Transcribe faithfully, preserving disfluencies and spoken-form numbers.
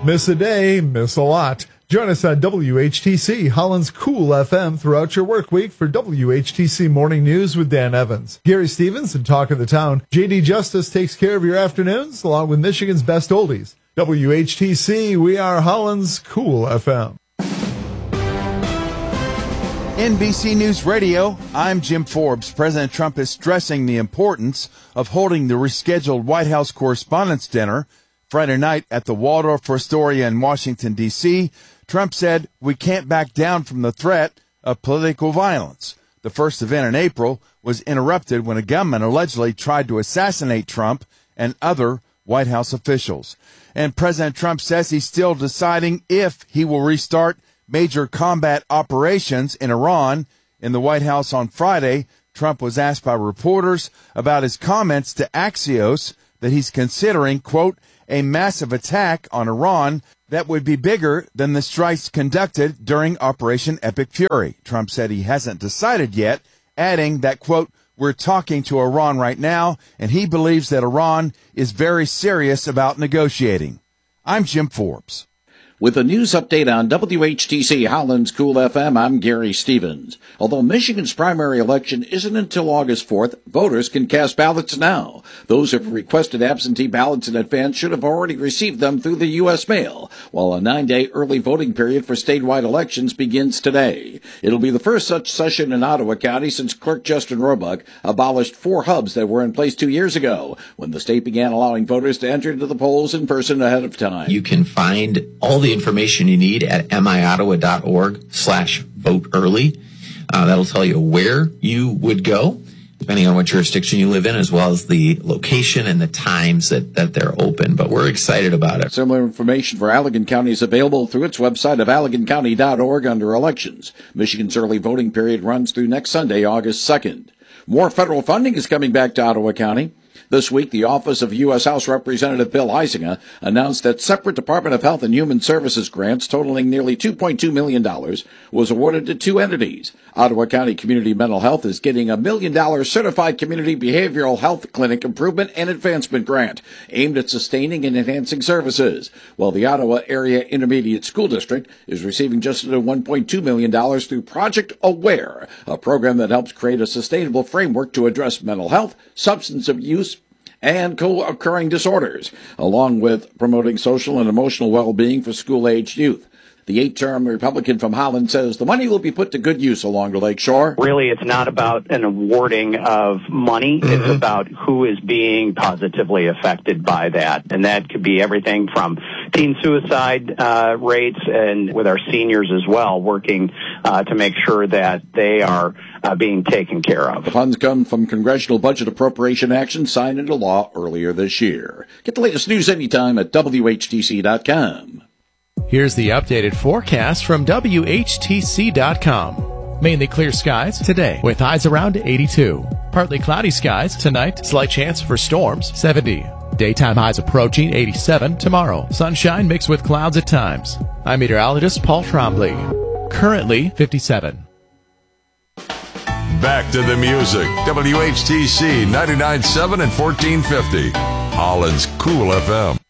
Miss a day, miss a lot. Join us on W H T C, Holland's Cool F M, throughout your work week for W H T C Morning News with Dan Evans. Gary Stevens and Talk of the Town. J D Justice takes care of your afternoons, along with Michigan's best oldies. W H T C, we are Holland's Cool F M. N B C News Radio, I'm Jim Forbes. President Trump is stressing the importance of holding the rescheduled White House Correspondents' Dinner Friday night at the Waldorf Astoria in Washington, D C Trump said, "We can't back down from the threat of political violence." The first event in April was interrupted when a gunman allegedly tried to assassinate Trump and other White House officials. And President Trump says he's still deciding if he will restart major combat operations in Iran. In the White House on Friday, Trump was asked by reporters about his comments to Axios that he's considering, quote, a massive attack on Iran that would be bigger than the strikes conducted during Operation Epic Fury. Trump said he hasn't decided yet, adding that, quote, we're talking to Iran right now, and he believes that Iran is very serious about negotiating. I'm Jim Forbes. With a news update on W H T C Holland's Cool F M, I'm Gary Stevens. Although Michigan's primary election isn't until August fourth, voters can cast ballots now. Those who have requested absentee ballots in advance should have already received them through the U S mail, while a nine-day early voting period for statewide elections begins today. It'll be the first such session in Ottawa County since Clerk Justin Roebuck abolished four hubs that were in place two years ago, when the state began allowing voters to enter into the polls in person ahead of time. You can find all the information you need at miottawa.org slash vote early. Uh, that'll tell you where you would go, depending on what jurisdiction you live in, as well as the location and the times that, that they're open. But we're excited about it. Similar information for Allegan County is available through its website of allegan county dot org under elections. Michigan's early voting period runs through next Sunday, August second. More federal funding is coming back to Ottawa County. This week, the Office of U S House Representative Bill Huizenga announced that separate Department of Health and Human Services grants totaling nearly two point two million dollars was awarded to two entities. Ottawa County Community Mental Health is getting a million dollar Certified Community Behavioral Health Clinic Improvement and Advancement Grant aimed at sustaining and enhancing services, while the Ottawa Area Intermediate School District is receiving just under one point two million dollars through Project Aware, a program that helps create a sustainable framework to address mental health, substance abuse, and co-occurring disorders, along with promoting social and emotional well-being for school-aged youth. The eight-term Republican from Holland says the money will be put to good use along the lakeshore. Really, it's not about an awarding of money. Mm-hmm. It's about who is being positively affected by that. And that could be everything from teen suicide uh, rates and with our seniors as well, working uh, to make sure that they are uh, being taken care of. The funds come from congressional budget appropriation action signed into law earlier this year. Get the latest news anytime at W H T C dot com. Here's the updated forecast from W H T C dot com. Mainly clear skies today with highs around eighty-two. Partly cloudy skies tonight. Slight chance for storms, seventy. Daytime highs approaching eighty-seven tomorrow. Sunshine mixed with clouds at times. I'm meteorologist Paul Trombley. Currently fifty-seven. Back to the music. W H T C ninety-nine point seven and fourteen fifty. Holland's Cool F M.